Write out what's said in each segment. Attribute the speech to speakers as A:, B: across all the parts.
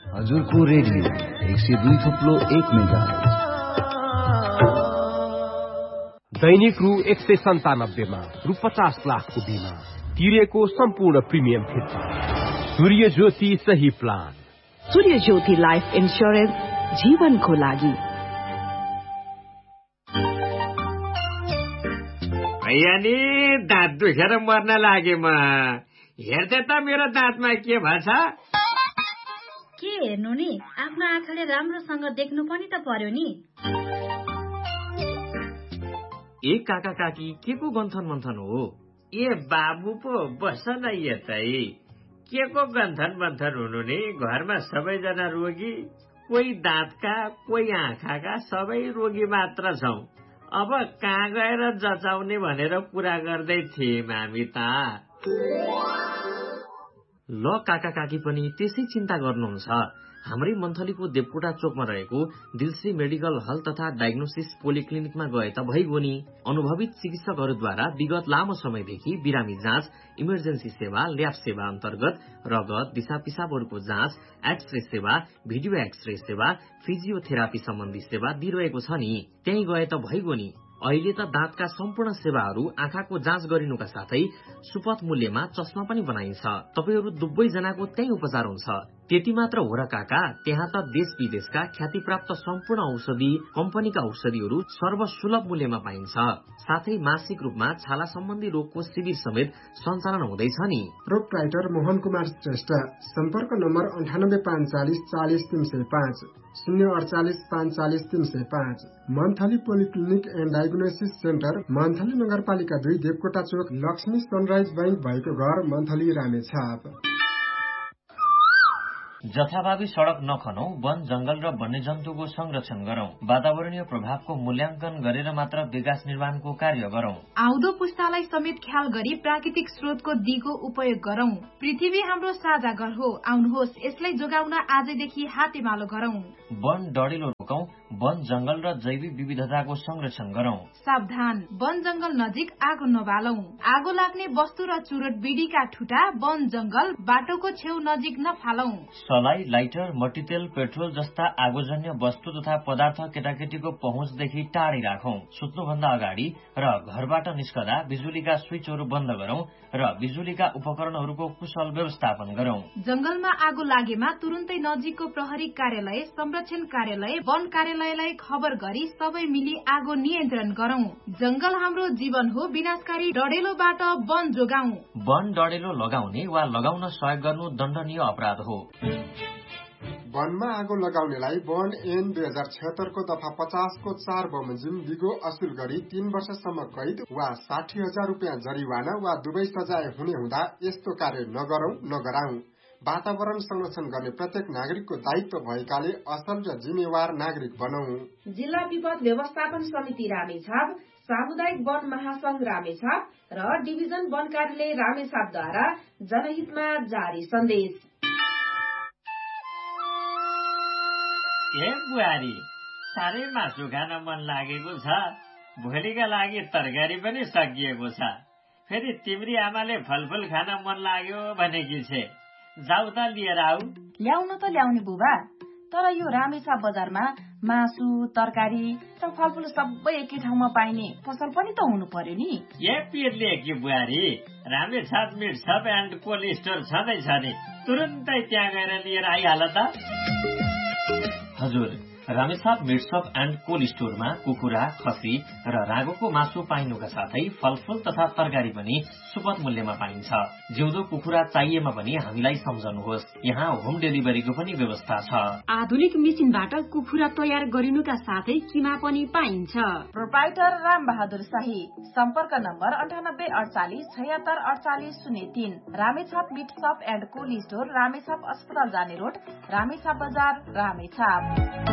A: हजुरको radio 102.1 megahertz.
B: दैनिक रु 197 मा रु 50 लाखको बिमा तिरेको सम्पूर्ण प्रिमियम फिर्ता। सूर्य ज्योति सही प्लान।
C: सूर्य ज्योति लाइफ इन्स्योरेन्स जीवनको लागि।
D: नि दाँत दुखेर मर्न लागे म। हेर्दै त मेरो दाँतमा के भन्छ?
E: के हेर्नु नि, आफ्नो आँखाले राम्रोसँग देख्नु पनि त पर्यो नि।
D: ए काका काकी के को गन्थन मन्थन हो? ए बाबु पो बस न यतै। के को गन्थन मन्थन हुनु नि? घरमा सबैजना रोगी, कोही दाँतका कोही आँखाका, सबै रोगी मात्र छौ। अब कहाँ गएर जचाउने भनेर कुरा गर्दै थियौँ हामी त। ल काका काकी पनि त्यसै चिन्ता गर्नुहुन्छ। हाम्रै मन्थलीको देवकोटा चोकमा रहेको दिलश्री मेडिकल हल तथा डायग्नोसिस पोलिक्लिनिकमा गए त भइगयो नि। अनुभवित चिकित्सकहरूद्वारा विगत लामो समयदेखि बिरामी जाँच, इमर्जेन्सी सेवा, ल्याब सेवा अन्तर्गत रगत, दिशा पिसाबहरूको जाँच, एक्सरे सेवा, भिडियो एक्सरे सेवा, फिजियोथेरापी सम्बन्धी सेवा दिइरहेको छ नि। त्यही गए त भइगयो नि। अहिले त दाँतका सम्पूर्ण सेवाहरू, आँखाको जाँच गरिनुका साथै सुपथ मूल्यमा चस्मा पनि बनाइन्छ। तपाईहरू दुवै जनाको त्यही उपचार हुन्छ। त्यति मात्र हो र काका, त्यहाँ त देश विदेशका ख्यातिप्राप्त सम्पूर्ण औषधि कम्पनीका औषधिहरू सर्वसुलभ मूल्यमा पाइन्छ। साथै मासिक रूपमा छाला सम्बन्धी रोगको शिविर समेत सञ्चालन हुँदैछ नि।
F: प्रोप्राइटर मोहन कुमार श्रेष्ठ। सम्पर्क number 9845 40 305 048 540 305। Monthly polyclinic and diagnosis centre, monthly नगरपालिका 2, देवकोटा चोक, लक्ष्मी सनराइज बैंक भएको घर, मन्थली रामेछाप।
D: जथाभावी सड़क नखनौ, वन जंगल र वन्यजन्तुको संरक्षण गरौं। वातावरणीय प्रभावको मूल्याङ्कन गरेर मात्र विकास निर्माणको कार्य गरौं।
G: आउँदो पुस्तालाई समेत ख्याल गरी प्राकृतिक स्रोतको दिगो उपयोग गरौं। पृथ्वी हाम्रो साझा घर हो, आउनुहोस् यसलाई जोगाउन आजैदेखि हातेमालो गरौं।
D: वन डढेलो रोकौं, वन जंगल र जैविक विविधताको संरक्षण गरौं।
G: सावधान, वन जंगल नजिक आगो नबालौं। आगो लाग्ने वस्तु र चुरोट बिडीका ठुटा वन जंगल बाटोको छेउ नजिक नफालौं।
D: सलाई, लाइटर, मट्टीतेल, पेट्रोल जस्ता आगोजन्य वस्तु तथा पदार्थ केटाकेटीको पहुँचदेखि टाढै राखौं। सुत्नुभन्दा अगाडि र घरबाट निस्कदा बिजुलीका स्विचहरू बन्द गरौं र बिजुलीका उपकरणहरूको कुशल व्यवस्थापन गरौं।
G: जंगलमा आगो लागेमा तुरुन्तै नजिकको प्रहरी कार्यालय, संरक्षण कार्यालय, वन कार्यालयलाई खबर गरी सबै मिली आगो नियन्त्रण गरौं। जंगल हाम्रो जीवन हो, विनाशकारी डढेलोबाट वन जोगाउँ।
D: वन डढेलो लगाउने वा लगाउन सहयोग गर्नु दण्डनीय अपराध हो।
F: वनमा आगो लगाउनेलाई वन ऐन 2076 को दफा 50 को 4 बमोजिम दिगो असुल गरी 3 वर्षसम्म कैद वा 60,000 रुपियाँ जरिवाना वा दुवै सजाय हुने हुँदा यस्तो कार्य नगरौं, नगराउँ। वातावरण संरक्षण गर्ने प्रत्येक नागरिकको दायित्व भएकाले असल र जिम्मेवार नागरिक बनौं।
H: जिल्ला विपद व्यवस्थापन समिति रामेछाप, सामुदायिक वन महासंघ रामेछाप र डिभिजन वन कार्यालय रामेछापद्वारा जनहितमा जारी सन्देश।
D: ए बुहारी, साह्रै मासु खान मन लागेको छ। भोलिका लागि तरकारी पनि सकिएको छ। फेरि तिम्री आमाले फलफुल खान मन लाग्यो भनेकी छे। जाऊ त लिएर आऊ।
H: ल्याउन त ल्याउने बुबा, तर यो रामेछाप बजारमा मासु, तरकारी र फलफुल सबै एकै ठाउँमा पाइने पसल पनि त हुनु पर्यो नि।
D: ए पिरले कि बुहारी, Ramechhap meet shop and cold store छँदैछ नि। तुरुन्तै त्यहाँ गएर लिएर आइहाल त। हजुर, Ramechhap meet shop and cold स्टोरमा कुखुरा, खसी र रागोको मासु पाइनुका साथै फलफुल तथा तरकारी पनि सुपथ मूल्यमा पाइन्छ। जिउँदो कुखुरा चाहिएमा पनि हामीलाई सम्झनुहोस्। यहाँ होम डेलिभरीको पनि व्यवस्था छ।
E: आधुनिक मेसिनबाट कुखुरा तयार गरिनुका साथै किमा पनि पाइन्छ।
H: प्रोप्राइटर राम बहादुर शाही। सम्पर्क number 9848 76 48 03। Ramechhap meet shop and cold store, Ramechhap अस्पताल जाने रोड, रामेछाप बजार, रामेछाप।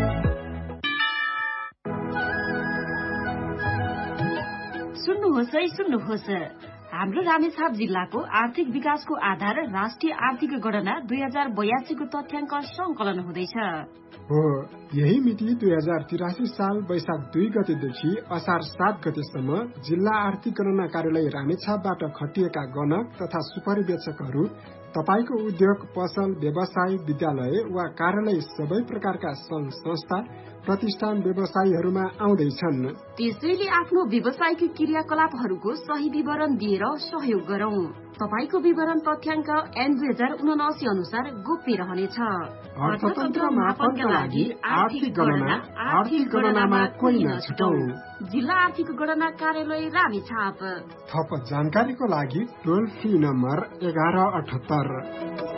E: सुन्नुहोस्, हाम्रो रामेछाप जिल्लाको आर्थिक विकासको आधार राष्ट्रिय आर्थिक गणना 2082 को तथ्याङ्क संकलन हुँदैछ।
F: हो, यही मिति 2083 साल वैशाख 2 गतेदेखि असार 7 गतेसम्म जिल्ला आर्थिक गणना कार्यालय रामेछापबाट खटिएका गणक तथा सुपरिवेक्षकहरू तपाईको उद्योग, पसल, व्यवसाय, विद्यालय वा कार्यालय सबै प्रकारका संघ संस्था प्रतिष्ठान व्यवसायीहरूमा आउँदैछन्।
C: त्यसैले आफ्नो व्यवसायिक क्रियाकलापहरूको सही विवरण दिएर सहयोग गरौं। तपाईको विवरण तथ्याङ्क ऐन 2079 अनुसार गोप्य रहनेछ।
F: अर्थतन्त्र मापनका लागि आर्थिक गणनामा कोही नछुटौं।
C: जिल्ला आर्थिक गणना कार्यालय रामेछाप।
F: थप जानकारीको लागि टोल फ्री नम्बर 1178।